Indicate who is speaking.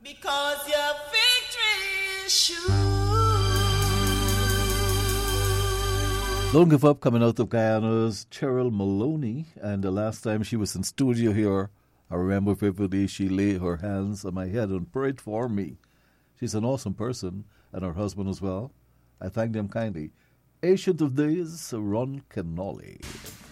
Speaker 1: Because your victory is sure.
Speaker 2: Don't Give Up coming out of Guyana's Cheryl Maloney. And the last time she was in studio here, I remember vividly she laid her hands on my head and prayed for me. She's an awesome person, and her husband as well. I thank them kindly. Ancient of Days, Ron Kenoly.